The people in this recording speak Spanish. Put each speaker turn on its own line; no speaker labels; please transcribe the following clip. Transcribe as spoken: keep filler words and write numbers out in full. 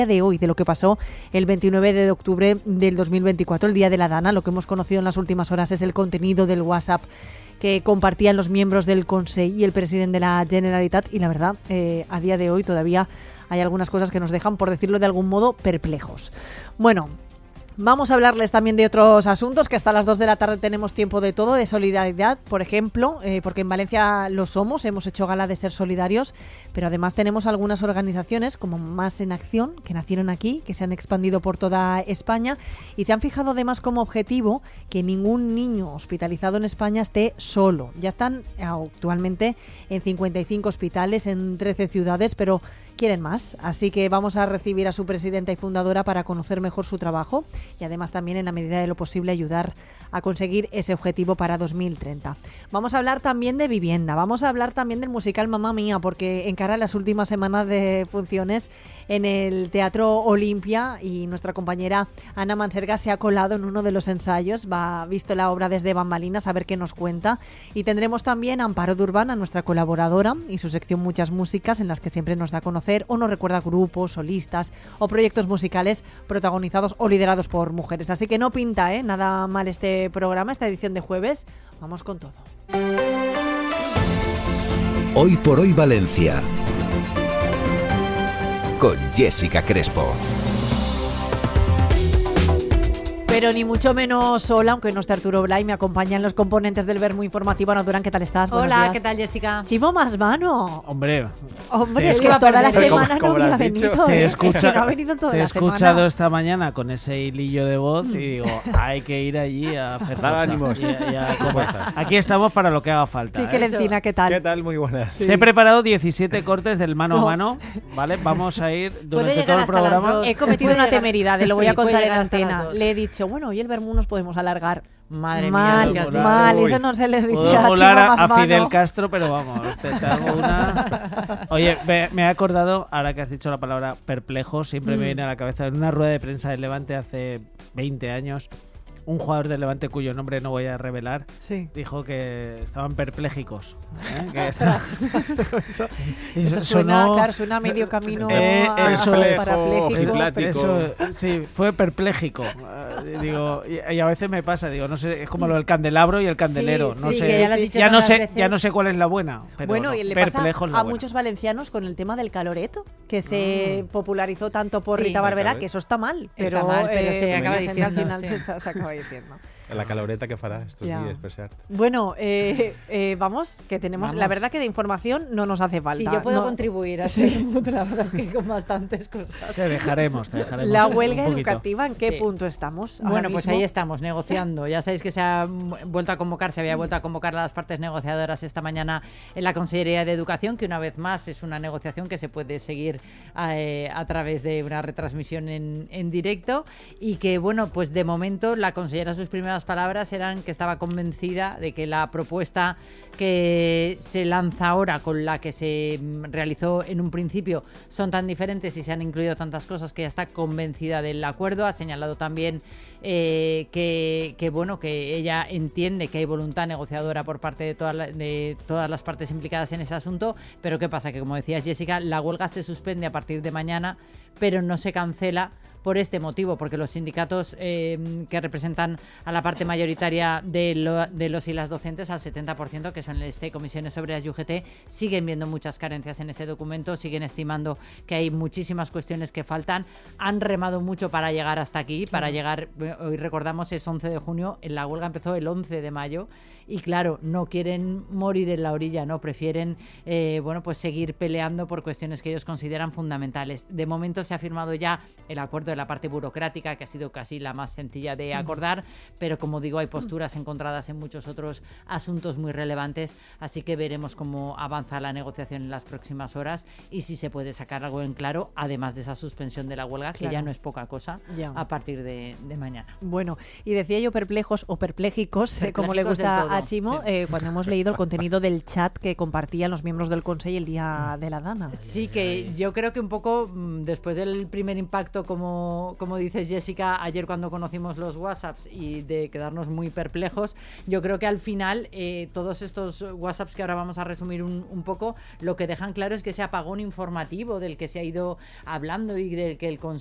de hoy, de lo que pasó el veintinueve de octubre del dos mil veinticuatro, el Día de la Dana. Lo que hemos conocido en las últimas horas es el contenido del WhatsApp que compartían los miembros del Consell y el presidente de la Generalitat, y la verdad, eh, a día de hoy todavía hay algunas cosas que nos dejan, por decirlo de algún modo, perplejos. Bueno, vamos a hablarles también de otros asuntos, que hasta las dos de la tarde tenemos tiempo de todo, de solidaridad, por ejemplo, eh, porque en Valencia lo somos, hemos hecho gala de ser solidarios, pero además tenemos algunas organizaciones como Más en Acción, que nacieron aquí, que se han expandido por toda España y se han fijado además como objetivo que ningún niño hospitalizado en España esté solo. Ya están actualmente en cincuenta y cinco hospitales en trece ciudades, pero quieren más, así que vamos a recibir a su presidenta y fundadora para conocer mejor su trabajo y además también, en la medida de lo posible, ayudar a conseguir ese objetivo para dos mil treinta. Vamos a hablar también de vivienda, vamos a hablar también del musical Mamma Mía, porque encara las últimas semanas de funciones en el Teatro Olimpia y nuestra compañera Ana Manserga se ha colado en uno de los ensayos, va visto la obra desde bambalinas, a ver qué nos cuenta, y tendremos también a Amparo Durban, a nuestra colaboradora, y su sección Muchas Músicas, en las que siempre nos da a conocer o nos recuerda grupos, solistas o proyectos musicales protagonizados o liderados por mujeres. Así que no pinta ¿eh? nada mal este programa, esta edición de jueves. Vamos con todo.
Hoy por hoy Valencia, con Jessica Crespo.
Pero ni mucho menos sola, aunque no esté Arturo Blay, me acompañan los componentes del Vermo Informativo. Ana Durán, ¿qué tal estás? Buenos
Hola,
días.
¿qué tal, Jessica?
Chimo Masmano.
Hombre,
Hombre,
Te
es que
escucha-
toda la
pero
semana
como-
no
como lo
había
has dicho,
venido.
te
¿eh?
escucha-
es que no ha venido toda
te he
la
escuchado
semana.
esta mañana con ese hilillo de voz y digo, hay que ir allí a hacer
Dar
cosas.
ánimos.
Y a- y a comer. Aquí estamos para lo que haga falta.
Quique
¿eh?
Lencina, ¿qué tal?
¿Qué tal? Muy buenas.
Sí.
Te he preparado diecisiete cortes del mano
No.
a mano, ¿vale? Vamos a ir durante
llegar
todo el
hasta las
programa.
dos.
He cometido
Puede
una
llegar-
temeridad, y lo voy
Sí,
a contar
puede
en
llegar hasta las
antena.
dos.
Le he dicho, bueno, hoy el Vermú nos podemos alargar.
Madre
mal,
mía, lo que has dicho.
mal,
Uy.
eso no se le dice
Puedo
a
volar
Chimo
a, a
Masmano.
Fidel Castro, pero vamos, te hago una... Oye, me, me he acordado, ahora que has dicho la palabra perplejo, siempre me
Mm.
viene a la cabeza, en una rueda de prensa del Levante hace veinte años, un jugador del Levante cuyo nombre no voy a revelar,
Sí.
dijo que estaban perplejicos. ¿eh? Que estaban-
Eso,
Y
eso
sonó-
suena, claro, suena medio camino
Eh,
a,
eso
a
es.
parapléjico.
Ojiplático.
Eso, sí, fue perpléjico. Eh, digo, y, y a veces me pasa, digo, no sé, es como lo del candelabro y el candelero.
Sí,
no
sí,
sé,
que ya lo has
dicho
ya no
tantas
sé,
veces.
ya no sé cuál es la buena. Pero
Bueno,
no,
y le pasa
perplejo es la
a
buena.
muchos valencianos con el tema del caloreto, que se popularizó tanto por
Sí.
Rita Barberá,
Caloret.
que eso está mal.
Está
Pero,
mal, pero
eh,
se
mucha
acaba
gente
diciendo,
al final
sí.
se, está- se acaba diciendo.
La caloreta que fará estos
Ya.
días, per cert.
Bueno, eh, eh, vamos, que tenemos,
Vamos.
la verdad que de información no nos hace falta.
Sí, yo puedo
No-
contribuir a este mundo, la verdad es que con bastantes cosas.
Te dejaremos, te dejaremos.
La
un
huelga
poquito.
educativa, ¿en qué
Sí.
punto estamos? ahora
Bueno, pues
mismo?
ahí estamos, negociando. Ya sabéis que se ha mm, vuelto a convocar, se había vuelto a convocar a las partes negociadoras esta mañana en la Consellería de Educación, que una vez más es una negociación que se puede seguir eh, a través de una retransmisión en, en directo y que, bueno, pues de momento la consellera, sus primeras palabras eran que estaba convencida de que la propuesta que se lanza ahora con la que se mm, realizó en un principio son tan diferentes y se han incluido tantas cosas que ya está convencida del acuerdo. Ha señalado también eh, que, que, bueno, que ella entiende que hay voluntad negociadora por parte de, toda la- de todas las partes implicadas en ese asunto, pero ¿qué pasa? Que, como decías, Jessica, la huelga se suspende a partir de mañana, pero no se cancela por este motivo, porque los sindicatos eh, que representan a la parte mayoritaria de, lo- de los y las docentes, al setenta por ciento, que son el Este, Comisiones Obreras y U G T, siguen viendo muchas carencias en ese documento, siguen estimando que hay muchísimas cuestiones que faltan, han remado mucho para llegar hasta aquí, para llegar, hoy recordamos es once de junio, en la huelga empezó el once de mayo, y claro, no quieren morir en la orilla, no prefieren eh, bueno, pues seguir peleando por cuestiones que ellos consideran fundamentales. De momento se ha firmado ya el acuerdo de la parte burocrática, que ha sido casi la más sencilla de acordar, pero como digo, hay posturas encontradas en muchos otros asuntos muy relevantes, así que veremos cómo avanza la negociación en las próximas horas y si se puede sacar algo en claro, además de esa suspensión de la huelga, que
Claro.
ya no es poca cosa,
Ya.
a partir de, de mañana.
Bueno, y decía yo perplejos o perpléjicos, eh, como le
Perplejicos
gusta
del todo,
a Chimo,
sí.
eh, cuando hemos leído el contenido del chat que compartían los miembros del Consell el día de la Dana.
Sí, que yo creo que un poco mm, después del primer impacto como como, como dices, Jessica, ayer cuando conocimos los WhatsApps y de quedarnos muy perplejos, yo creo que al final eh, todos estos WhatsApps que ahora vamos a resumir un, un poco, lo que dejan claro es que ese apagón informativo del que se ha ido hablando y del que el